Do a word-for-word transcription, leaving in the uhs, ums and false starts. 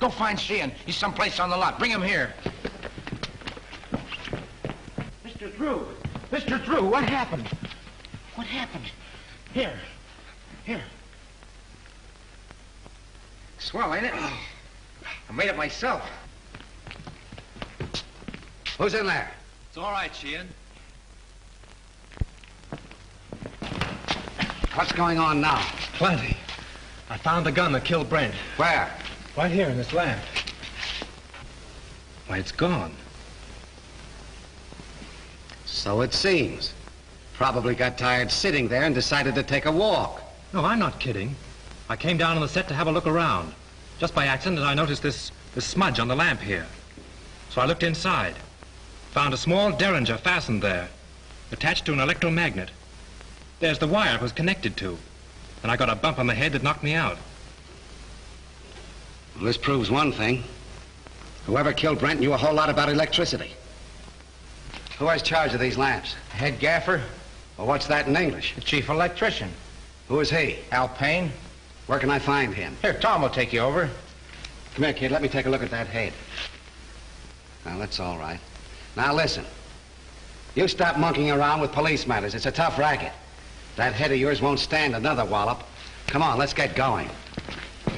Go find Sheehan. He's someplace on the lot. Bring him here. Mister Drew. Mister Drew, what happened? What happened? Here. Here. Swell, ain't it? I made it myself. Who's in there? It's all right, Sheehan. What's going on now? Plenty. I found the gun that killed Brent. Where? Right here in this lamp. Why, it's gone. So it seems. Probably got tired sitting there and decided to take a walk. No, I'm not kidding. I came down on the set to have a look around. Just by accident, I noticed this, this smudge on the lamp here. So I looked inside. Found a small derringer fastened there, attached to an electromagnet. There's the wire it was connected to. And I got a bump on the head that knocked me out. Well, this proves one thing. Whoever killed Brent knew a whole lot about electricity. Who has charge of these lamps? Head gaffer, Well, what's that in English? the chief electrician. Who is he? Al Payne. Where can I find him? Here, Tom will take you over. Come here, kid. Let me take a look at that head. Well, that's all right. Now, listen. You stop monkeying around with police matters. It's a tough racket. That head of yours won't stand another wallop. Come on, let's get going.